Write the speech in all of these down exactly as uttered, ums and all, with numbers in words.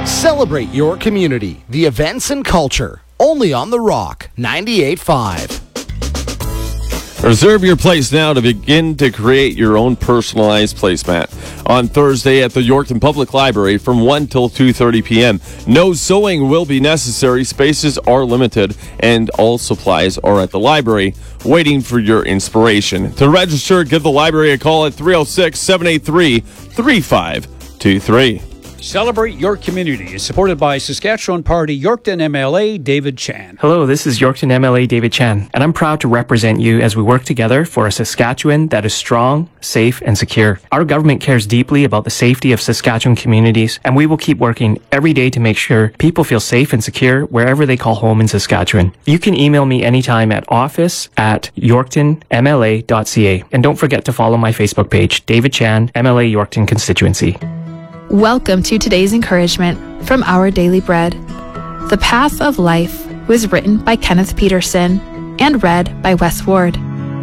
Celebrate your community, the events and culture, only on The Rock, ninety-eight point five. Reserve your place now to begin to create your own personalized placemat. On Thursday at the Yorkton Public Library from one till two thirty p.m. No sewing will be necessary, spaces are limited, and all supplies are at the library, waiting for your inspiration. To register, give the library a call at three oh six, seven eight three, three five two three. Celebrate Your Community is supported by Saskatchewan Party Yorkton M L A David Chan. Hello, this is Yorkton M L A David Chan, and I'm proud to represent you as we work together for a Saskatchewan that is strong, safe, and secure. Our government cares deeply about the safety of Saskatchewan communities, and we will keep working every day to make sure people feel safe and secure wherever they call home in Saskatchewan. You can email me anytime at office at yorkton m l a dot c a. And don't forget to follow my Facebook page, David Chan, M L A Yorkton Constituency. Welcome to today's encouragement from Our Daily Bread. The Path of Life was written by Kenneth Peterson and read by Wes Ward.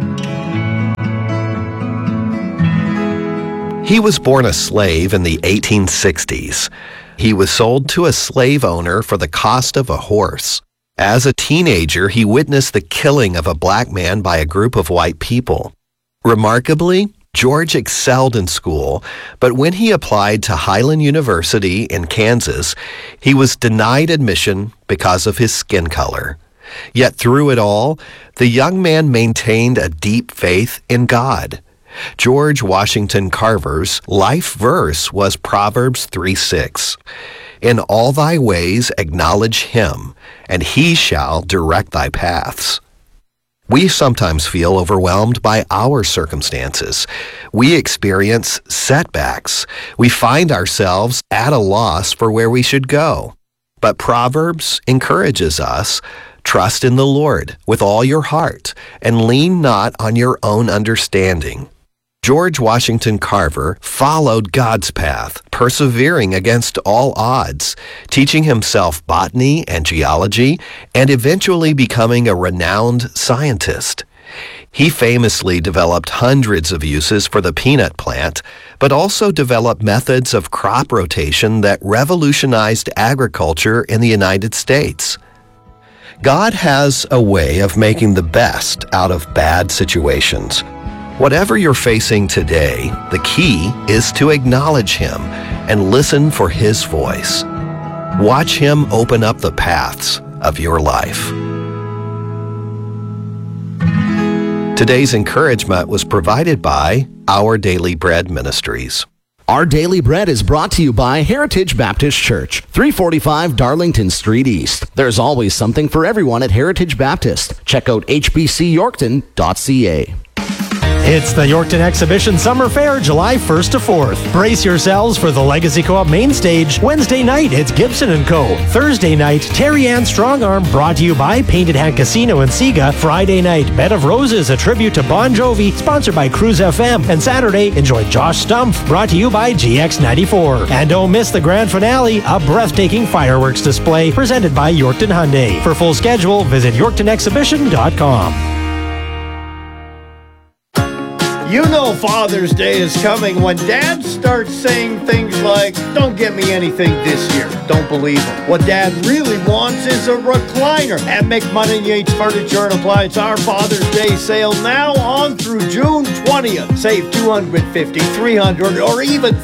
He was born a slave in the eighteen sixties. He was sold to a slave owner for the cost of a horse. As a teenager, he witnessed the killing of a black man by a group of white people. Remarkably, George excelled in school, but when he applied to Highland University in Kansas, he was denied admission because of his skin color. Yet through it all, the young man maintained a deep faith in God. George Washington Carver's life verse was Proverbs three six. In all thy ways acknowledge him, and he shall direct thy paths. We sometimes feel overwhelmed by our circumstances. We experience setbacks. We find ourselves at a loss for where we should go. But Proverbs encourages us, trust in the Lord with all your heart, and lean not on your own understanding. George Washington Carver followed God's path, persevering against all odds, teaching himself botany and geology, and eventually becoming a renowned scientist. He famously developed hundreds of uses for the peanut plant, but also developed methods of crop rotation that revolutionized agriculture in the United States. God has a way of making the best out of bad situations. Whatever you're facing today, the key is to acknowledge Him and listen for His voice. Watch Him open up the paths of your life. Today's encouragement was provided by Our Daily Bread Ministries. Our Daily Bread is brought to you by Heritage Baptist Church, three forty-five Darlington Street East. There's always something for everyone at Heritage Baptist. Check out h b c yorkton dot c a. It's the Yorkton Exhibition Summer Fair, July first to fourth. Brace yourselves for the Legacy Co-op main stage. Wednesday night, it's Gibson and Co. Thursday night, Terry Ann Strongarm, brought to you by Painted Hand Casino and Sega. Friday night, Bed of Roses, a tribute to Bon Jovi, sponsored by Cruise F M. And Saturday, enjoy Josh Stumpf, brought to you by G X ninety-four. And don't miss the grand finale, a breathtaking fireworks display presented by Yorkton Hyundai. For full schedule, visit yorkton exhibition dot com. You know Father's Day is coming when Dad starts saying things like, don't get me anything this year. Don't believe him. What Dad really wants is a recliner. At McMoney Yates Furniture and Appliance, our Father's Day sale now on through June twentieth. Save two hundred fifty dollars, three hundred dollars, or even